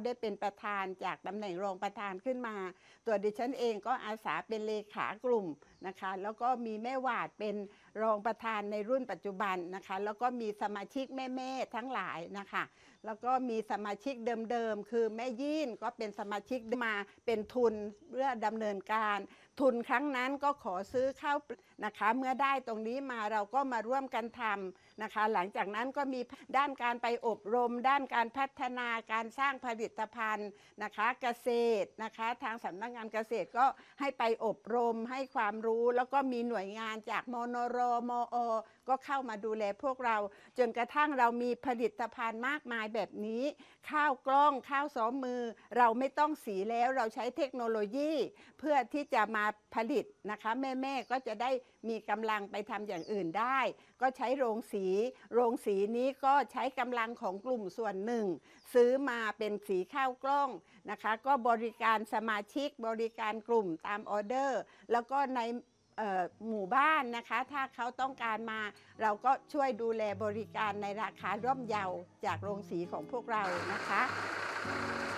ได้เป็นประธานจากตำแหน่งรองประธานขึ้นมาตัวดิฉันเองก็อาสาเป็นเลขากลุ่มนะคะแล้วก็มีแม่หวาดเป็นรองประธานในรุ่นปัจจุบันนะคะแล้วก็มีสมาชิกแม่ๆทั้งหลายนะคะแล้วก็มีสมาชิกเดิมๆคือแม่ยี่นก็เป็นสมาชิกมาเป็นทุนเพื่อดำเนินการทุนครั้งนั้นก็ขอซื้อข้าวนะคะเมื่อได้ตรงนี้มาเราก็มาร่วมกันทำนะคะหลังจากนั้นก็มีด้านการไปอบรมด้านการพัฒนาการสร้างผลิตภัณฑ์นะคะเกษตรนะคะทางสำนักงานเกษตรก็ให้ไปอบรมให้ความรู้แล้วก็มีหน่วยงานจากมนรมอก็เข้ามาดูแลพวกเราจนกระทั่งเรามีผลิตภัณฑ์มากมายแบบนี้ข้าวกล้องข้าวซ้อมมือเราไม่ต้องสีแล้วเราใช้เทคโนโลยีเพื่อที่จะมาผลิตนะคะแม่ๆก็จะได้มีกำลังไปทำอย่างอื่นได้ก็ใช้โรงสีนี้ก็ใช้กำลังของกลุ่มส่วนหนึ่งซื้อมาเป็นสีข้าวกล้องนะคะก็บริการสมาชิกบริการกลุ่มตามออเดอร์แล้วก็ในหมู่บ้านนะคะถ้าเขาต้องการมาเราก็ช่วยดูแลบริการในราคาย่อมเยาจากโรงสีของพวกเรานะคะ